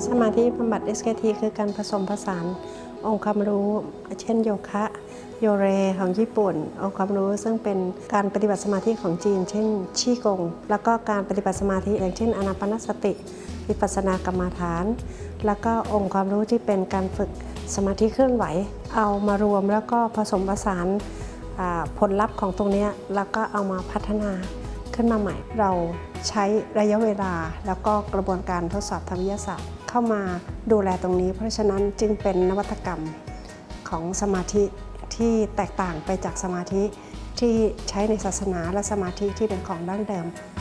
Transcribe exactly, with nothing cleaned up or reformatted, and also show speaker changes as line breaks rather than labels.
สมาธิบำบัด เอส เค ที คือการผสมผสานองค์ความรู้เช่นโยคะโยเรของญี่ปุ่นองค์ความรู้ซึ่งเป็นการปฏิบัติสมาธิของจีนเช่นชี่กงแล้วก็การปฏิบัติสมาธิอย่างเช่นอานาปานสติวิปัสสนากรรมฐานแล้วก็องค์ความรู้ที่เป็นการฝึกสมาธิเคลื่อนไหวเอามารวมแล้วก็ผสมผสานผลลัพธ์ของตรงนี้แล้วก็เอามาพัฒนาขึ้นมาใหม่เราใช้ระยะเวลาแล้วก็กระบวนการทดสอบทางวิทยาศาสตร์เข้ามาดูแลตรงนี้เพราะฉะนั้นจึงเป็นนวัตกรรมของสมาธิที่แตกต่างไปจากสมาธิที่ใช้ในศาสนาและสมาธิที่เป็นของดั้งเดิม